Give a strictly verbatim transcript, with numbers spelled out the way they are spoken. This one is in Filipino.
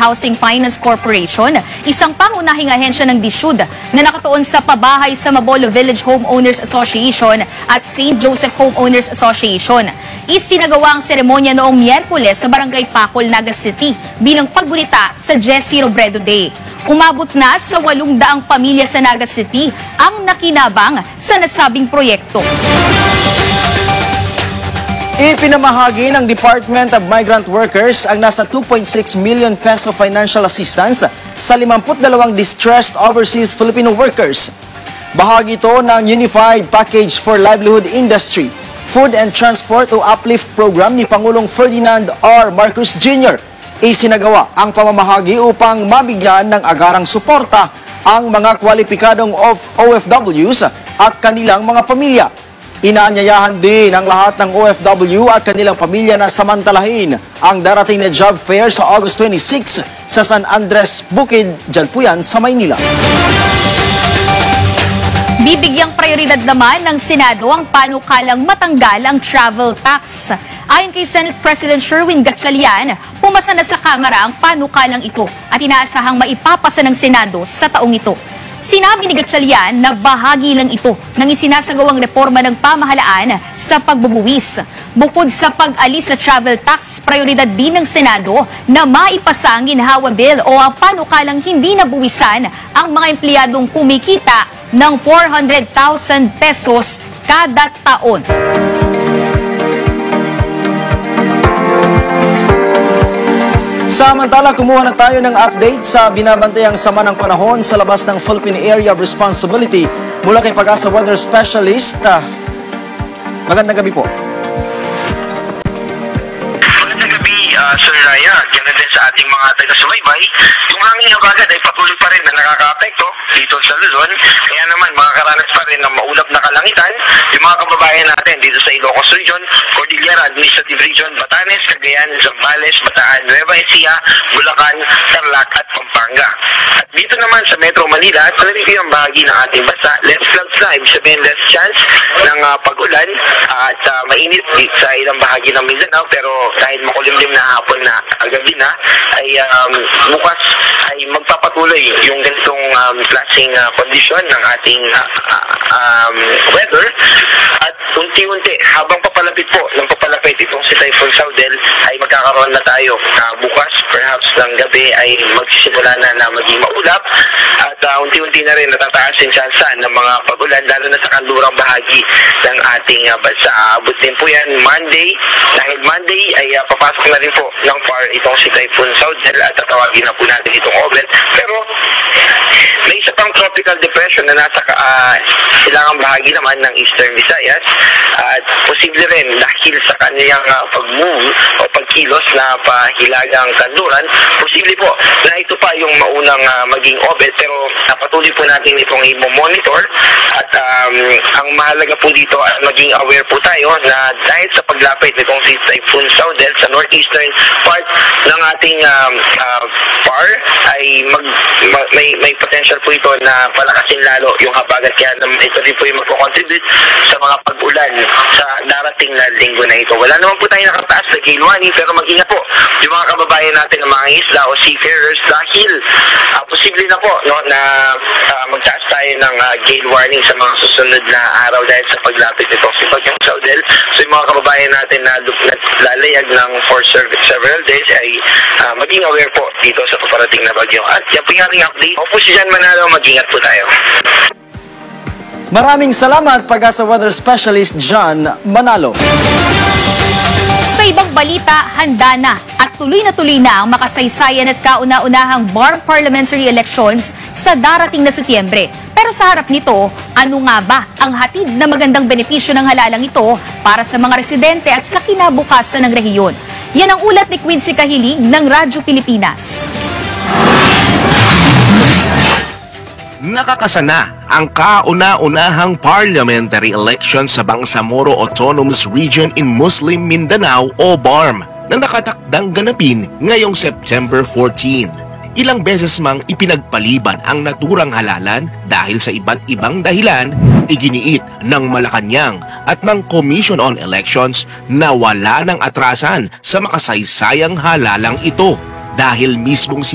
Housing Finance Corporation, isang pangunahing ahensya ng D S U D na nakatuon sa pabahay sa Mabolo Village Homeowners Association at Saint Joseph Homeowners Association. Isinagawa ang seremonya noong Miyerkules sa Barangay Pacol, Naga City bilang paggunita sa Jesse Robredo Day. Umabot na sa walong daang pamilya sa Naga City ang nakinabang sa nasabing proyekto. Ipinamahagi ng Department of Migrant Workers ang nasa two point six million peso financial assistance sa fifty-two distressed overseas Filipino workers. Bahagi ito ng Unified Package for Livelihood Industry, Food and Transport o UPLIFT program ni Pangulong Ferdinand R. Marcos Junior Isinagawa ang pamamahagi upang mabigyan ng agarang suporta ang mga kwalipikadong O F Ws at kanilang mga pamilya. Inaanyayahan din ang lahat ng O F W at kanilang pamilya na samantalahin ang darating na job fair sa August twenty-six sa San Andres Bukid, Jalpuyan sa Maynila. Bibigyang prioridad naman ng Senado ang panukalang matanggal ang travel tax. Ayon kay Senate President Sherwin Gatchalian, pumasa na sa Kamara ang panukalang ito at inaasahang maipapasa ng Senado sa taong ito. Sinabi ni Gatchalian na bahagi lang ito ng isinasagawang reforma ng pamahalaan sa pagbubuwis. Bukod sa pag-alis sa travel tax, prioridad din ng Senado na maipasa ang ginhawa bill o ang panukalang hindi nabuwisan ang mga empleyadong kumikita ng four hundred thousand pesos kada taon. Samantala, kumuha na tayo ng update sa binabantayang sama ng panahon sa labas ng Philippine Area of Responsibility mula kay Pag-asa Weather Specialist. Uh, magandang gabi po. Magandang gabi, uh, Sir Raya. Ganun din sa ating mga taga-subaybay. Yung hangin na bagad ay patuloy pa rin na nakaka-apekto dito sa Luzon. Kaya naman, makakaranas pa rin ng maulap na kalangitan yung mga kababayan natin dito sa Ilocos Region, Cordillera Administrative Region, Batanes, Cagayan, Zambales, Bataan, Nueva Ecija, Bulacan, Tarlac at Pampanga. At dito naman sa Metro Manila, sa ang bahagi ng ating bansa, less clouds na, ibig sabihin less chance ng uh, pag-ulan uh, at uh, mainit sa ilang bahagi ng Mindanao, pero kahit makulimlim na hapon na gabi na, ay um, bukas ay magpapatuloy yung ganitong um, klaseng uh, kondisyon ng ating uh, uh, um, weather. At unti-unti, habang papalapit po ng papalapit itong si Typhoon Saudel, ay magkakaroon na tayo uh, bukas, perhaps ng gabi ay magsisimula na na maging maulap at uh, unti-unti na rin natataas yung tsansa ng mga pag-ulan, lalo na sa kanlurang bahagi ng ating uh, bansa. Aabot din po yan Monday, dahil Monday ay uh, papasok na rin po ng far itong si Typhoon Saudel at tatawagin na po natin itong Oven. Pero may isa pang tropical depression na nasa uh, silangang bahagi naman ng Eastern Visayas at posible rin dahil sa kanyang uh, pag-move o pagkilos na pahilagang kanluran, posible po na ito pa yung maunang uh, maging Oven, pero uh, patuloy po natin itong i-monitor at um, ang mahalaga po dito at maging aware po tayo na dahil sa paglapit nitong si Typhoon Saudel sa northeastern part ng ating um, uh, far ay mag, mag, may, may potential po ito na palakasin lalo yung habagat, kaya ito rin po yung magpo-contribute sa mga pag-ulan sa darating na linggo na ito. Wala naman po tayo nakataas na gale warning, pero mag-ingat po yung mga kababayan natin ng mga isla o seafarers dahil uh, posible na po no, na uh, magtaas tayo ng uh, gale warning sa mga susunod na araw dahil sa paglapit nito si Bagyong Saudel. So yung mga kababayan natin na lalayag ng for several days ay uh, maging aware po dito sa paparating na bagyo. At yan po yung ating update. O po si Jan Manalo, mag-ingat po tayo. Maraming salamat, Pag-asa Weather Specialist John Manalo. Sa ibang balita, handa na at tuloy na tuloy na ang makasaysayan at kauna-unahang B A R M parliamentary elections sa darating na Setyembre. Pero sa harap nito, ano nga ba ang hatid na magandang benepisyo ng halalang ito para sa mga residente at sa kinabukasan ng rehiyon? Yan ang ulat ni Quincy Kahilig ng Radyo Pilipinas. Nakakasana ang kauna-unahang parliamentary election sa Bangsamoro Autonomous Region in Muslim Mindanao o B A R M na nakatakdang ganapin ngayong September fourteenth. Ilang beses mang ipinagpaliban ang naturang halalan dahil sa iba't ibang dahilan, iginiit ng Malacanang at ng Commission on Elections na wala ng atrasan sa makasaysayang halalang ito dahil mismong si